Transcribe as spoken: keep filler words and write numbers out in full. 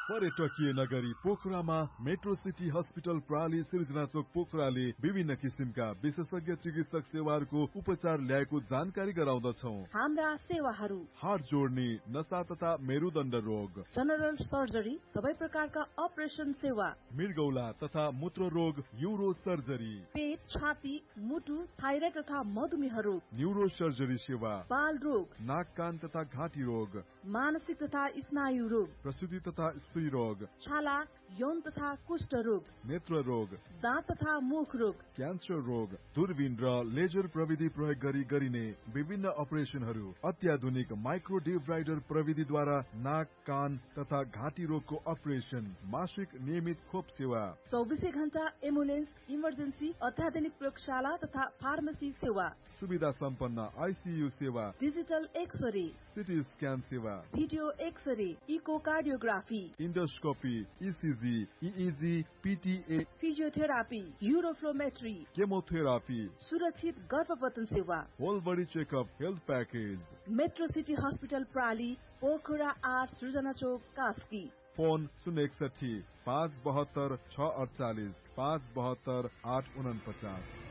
पर्यटकीय नगरी पोखरामा मेट्रो सिटी हस्पिटल प्राली सिर्जना चोक पोखराले विभिन्न किसिमका विशेषज्ञ चिकित्सक सेवाहरूको उपचार ल्याएको जानकारी गराउँदछौ। हाम्रा सेवाहरू हात जोड्ने, नसा तथा मेरुदण्ड रोग, जनरल सर्जरी, सबै प्रकारका अपरेसन सेवा, मृगौला तथा मूत्र रोग, यूरो सर्जरी, पेट, छाती, मुटु, थाइराइड तथा मधुमेह रोग, न्यूरो सर्जरी सेवा, बाल रोग, नाक कान तथा घाँटी रोग, मानसिक तथा स्नायु रोग, प्रसूति तथा स्त्री रोग, छाला, यौन तथा कुष्ठ रोग, नेत्र रोग, दाँत तथा मुख रोग, क्यान्सर रोग, दूरबीन र लेजर प्रविधि प्रयोग गरी गरिने विभिन्न अपरेसनहरू, अत्याधुनिक माइक्रो डिब्राइडर प्रविधिद्वारा नाक कान तथा घाँटी रोगको अपरेसन, मासिक नियमित खोप सेवा, चौबिसै घण्टा एम्बुलेन्स, इमर्जेन्सी, अत्याधुनिक प्रयोगशाला तथा फार्मेसी सेवा, सुविधा सम्पन्न आइसियू सेवा, डिजिटल एक्सरे, सिटी स्क्यान सेवा, video x-ray, echocardiography, endoscopy, ECG, इइजी, पिटिए, physiotherapy, युरोफ्लोमेट्री, chemotherapy, सुरक्षित गर्भपतन सेवा, whole body checkup health package. Metro city hospital प्राली, Pokhara आठ, सृजना चोक, कास्की। फोन शून्य एकसठी पाँच बहत्तर छ अडचालिस पाँच बहत्तर आठ उनपचास।